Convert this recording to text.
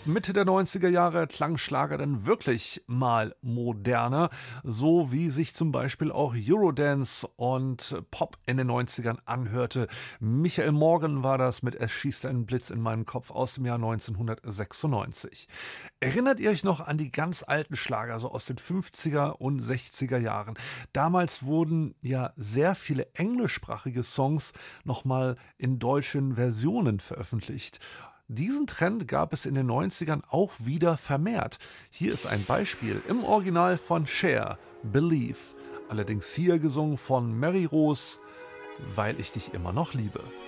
Mitte der 90er Jahre klang Schlager dann wirklich mal moderner, so wie sich zum Beispiel auch Eurodance und Pop in den 90ern anhörte. Michael Morgan war das mit Es schießt ein Blitz in meinen Kopf aus dem Jahr 1996. Erinnert ihr euch noch an die ganz alten Schlager, so aus den 50er und 60er Jahren? Damals wurden ja sehr viele englischsprachige Songs nochmal in deutschen Versionen veröffentlicht. Diesen Trend gab es in den 90ern auch wieder vermehrt. Hier ist ein Beispiel im Original von Cher, Believe. Allerdings hier gesungen von Mary Rose, Weil ich dich immer noch liebe.